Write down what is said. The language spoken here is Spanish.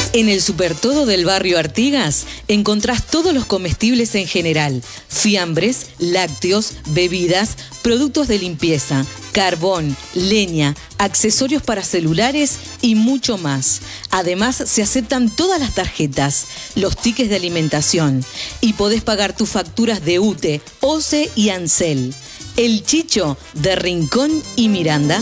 En el Supertodo del barrio Artigas encontrás todos los comestibles en general, fiambres, lácteos, bebidas, productos de limpieza, carbón, leña, accesorios para celulares y mucho más. Además, se aceptan todas las tarjetas, los tickets de alimentación y podés pagar tus facturas de UTE, OCE y ANSEL. El Chicho de Rincón y Miranda